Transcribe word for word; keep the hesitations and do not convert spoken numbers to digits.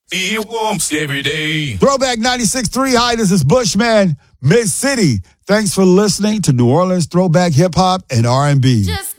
Feel warmth every day. Throwback ninety-six point three. Hi, this is Bushman, Mid-City. Thanks for listening to New Orleans Throwback Hip Hop and R and B. Just